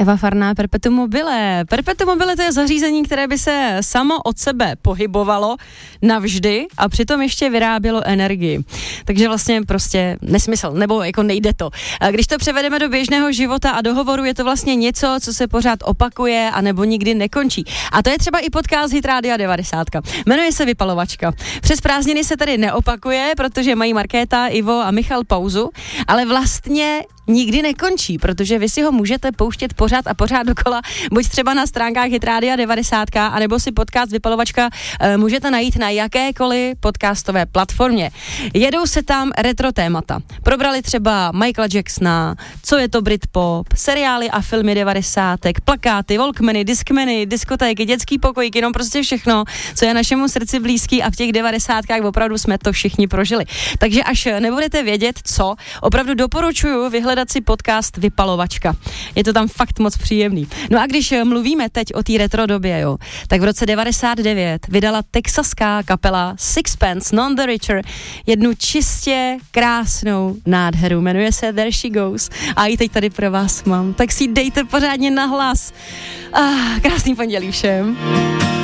Eva Farná, Perpetuum mobile. Perpetuum mobile to je zařízení, které by se samo od sebe pohybovalo navždy a přitom ještě vyrábělo energii. Takže vlastně prostě nesmysl, nebo jako nejde to. A když to převedeme do běžného života a dohovoru, je to vlastně něco, co se pořád opakuje a nebo nikdy nekončí. A to je třeba i podcast Hit Rádia 90. Jmenuje se Vypalovačka. Přes prázdniny se tady neopakuje, protože mají Markéta, Ivo a Michal pauzu, ale vlastně nikdy nekončí, protože vy si ho můžete pouštět pořád a pořád dokola, buď třeba na stránkách Hit Rádia 90, anebo si podcast Vypalovačka můžete najít na jakékoliv podcastové platformě. Jedou se tam retro témata. Probrali třeba Michaela Jacksona, co je to Britpop, seriály a filmy 90, plakáty, walkmany, diskmany, diskotéky, dětský pokojíky, no prostě všechno, co je našemu srdci blízký a v těch 90 opravdu jsme to všichni prožili. Takže až nebudete vědět, co, opravdu doporučuji vyhledat si podcast Vypalovačka. Je to tam fakt moc příjemný. No a když mluvíme teď o té retro době, jo, tak v roce 99 vydala texaská kapela Sixpence None the Richer jednu čistě krásnou nádheru. Jmenuje se There She Goes a ji teď tady pro vás mám. Tak si dejte pořádně na hlas. Krásný pondělí všem.